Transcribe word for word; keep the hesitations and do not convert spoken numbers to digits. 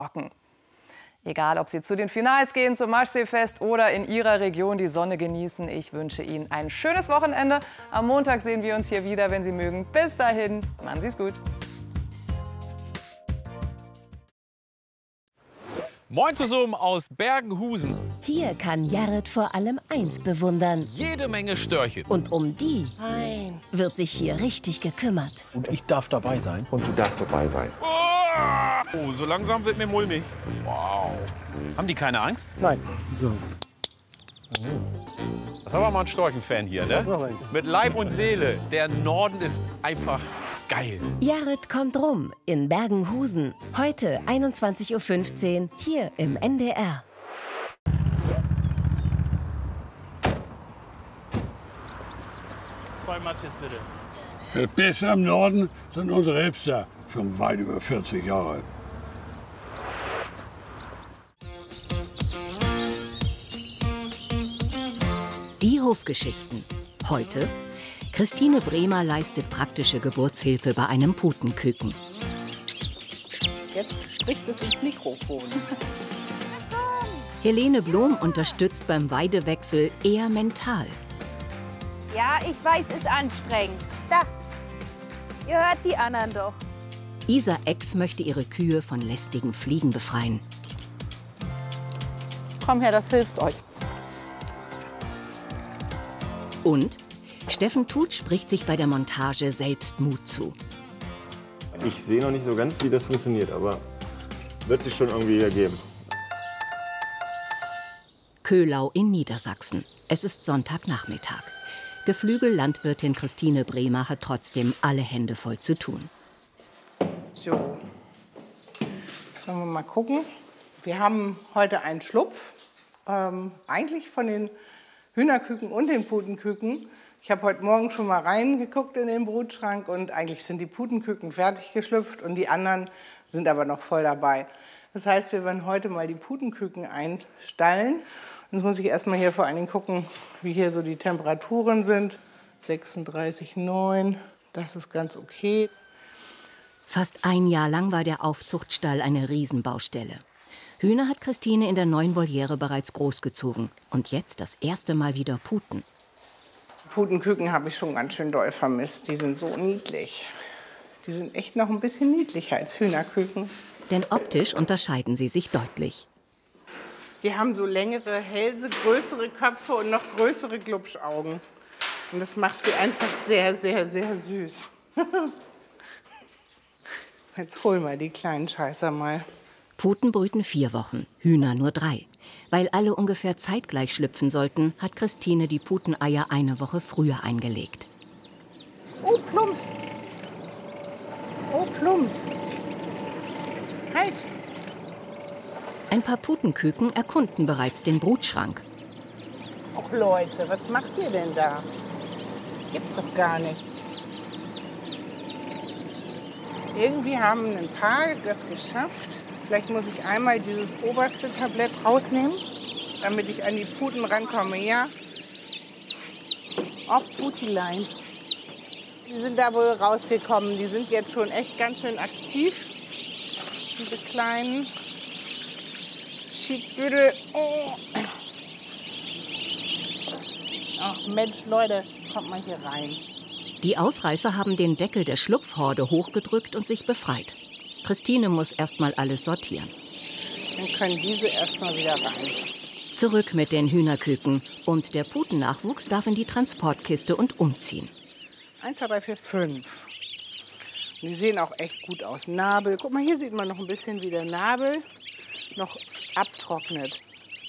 Rocken. Egal, ob Sie zu den Finals gehen, zum Maschseefest oder in Ihrer Region die Sonne genießen, ich wünsche Ihnen ein schönes Wochenende. Am Montag sehen wir uns hier wieder, wenn Sie mögen. Bis dahin, machen Sie es gut. Moin zusammen aus Bergenhusen. Hier kann Jared vor allem eins bewundern. Jede Menge Störche. Und um die Nein. wird sich hier richtig gekümmert. Und ich darf dabei sein. Und du darfst dabei sein. Oh, so langsam wird mir mulmig. Wow. Haben die keine Angst? Nein. So. Das ist aber mal ein Storchenfan hier, ne? Mit Leib und Seele. Der Norden ist einfach geil. Jared kommt rum in Bergenhusen. Heute einundzwanzig Uhr fünfzehn hier im N D R. Zwei Matjes bitte. Das Beste im Norden sind unsere Hipster. Schon weit über vierzig Jahre. Die Hofgeschichten. Heute: Christine Bremer leistet praktische Geburtshilfe bei einem Putenküken. Jetzt spricht es ins Mikrofon. Helene Blom unterstützt beim Weidewechsel eher mental. Ja, ich weiß, es ist anstrengend. Da, ihr hört die anderen doch. Isa Ex möchte ihre Kühe von lästigen Fliegen befreien. Komm her, das hilft euch. Und Steffen Tuth spricht sich bei der Montage selbst Mut zu. Ich sehe noch nicht so ganz, wie das funktioniert, aber wird sich schon irgendwie ergeben. Köhlau in Niedersachsen. Es ist Sonntagnachmittag. Geflügellandwirtin Christine Bremer hat trotzdem alle Hände voll zu tun. So, sollen wir mal gucken. Wir haben heute einen Schlupf, ähm, eigentlich von den Hühnerküken und den Putenküken. Ich habe heute Morgen schon mal reingeguckt in den Brutschrank und eigentlich sind die Putenküken fertig geschlüpft und die anderen sind aber noch voll dabei. Das heißt, wir werden heute mal die Putenküken einstallen. Und jetzt muss ich erstmal hier vor allen Dingen gucken, wie hier so die Temperaturen sind. sechsunddreißig Komma neun, das ist ganz okay. Fast ein Jahr lang war der Aufzuchtstall eine Riesenbaustelle. Hühner hat Christine in der neuen Voliere bereits großgezogen. Und jetzt das erste Mal wieder Puten. Putenküken habe ich schon ganz schön doll vermisst. Die sind so niedlich. Die sind echt noch ein bisschen niedlicher als Hühnerküken. Denn optisch unterscheiden sie sich deutlich. Die haben so längere Hälse, größere Köpfe und noch größere Glubschaugen. Und das macht sie einfach sehr, sehr, sehr süß. Jetzt holen wir die kleinen Scheißer mal. Puten brüten vier Wochen, Hühner nur drei. Weil alle ungefähr zeitgleich schlüpfen sollten, hat Christine die Puteneier eine Woche früher eingelegt. Oh, Plumps! Oh, Plumps! Halt! Ein paar Putenküken erkunden bereits den Brutschrank. Och Leute, was macht ihr denn da? Gibt's doch gar nicht. Irgendwie haben ein paar das geschafft. Vielleicht muss ich einmal dieses oberste Tablett rausnehmen, damit ich an die Puten rankomme, ja? Och, Putilein. Die sind da wohl rausgekommen. Die sind jetzt schon echt ganz schön aktiv. Diese kleinen Schiedbüdel. Oh. Ach Mensch, Leute, kommt mal hier rein. Die Ausreißer haben den Deckel der Schlupfhorde hochgedrückt und sich befreit. Christine muss erst mal alles sortieren. Dann können diese erst mal wieder rein. Zurück mit den Hühnerküken. Und der Putennachwuchs darf in die Transportkiste und umziehen. Eins, zwei, drei, vier, fünf. Und die sehen auch echt gut aus. Nabel. Guck mal, hier sieht man noch ein bisschen, wie der Nabel noch abtrocknet.